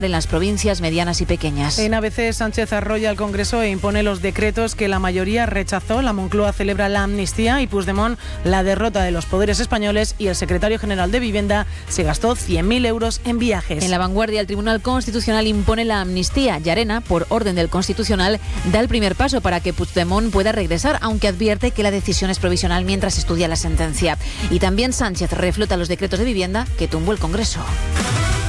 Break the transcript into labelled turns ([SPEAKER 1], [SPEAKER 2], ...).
[SPEAKER 1] en las provincias medianas y pequeñas.
[SPEAKER 2] En ABC, Sánchez arrolla al Congreso e impone los decretos que la mayoría rechazó. La Moncloa celebra la amnistía y Puigdemont la derrota de los poderes españoles, y el secretario general de Vivienda se gastó 100.000 euros en viajes.
[SPEAKER 1] En La Vanguardia, el Tribunal Constitucional impone la amnistía. Llarena, por orden del Constitucional, da el primer paso para que Puigdemont pueda regresar, aunque advierte que la decisión es provisional mientras estudia la sentencia. Y también Sánchez reflota los decretos de vivienda que tumbó el Congreso.